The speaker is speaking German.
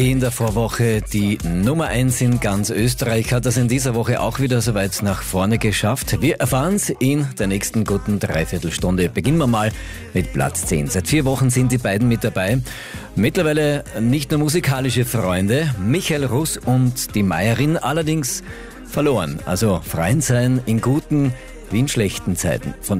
In der Vorwoche die Nummer 1 in ganz Österreich hat das in dieser Woche auch wieder so weit nach vorne geschafft. Wir erfahren es in der nächsten guten Dreiviertelstunde. Beginnen wir mal mit Platz 10. Seit 4 Wochen sind die beiden mit dabei. Mittlerweile nicht nur musikalische Freunde, Michael Russ und die Meierin, allerdings verloren. Also Freund sein in guten wie in schlechten Zeiten. Von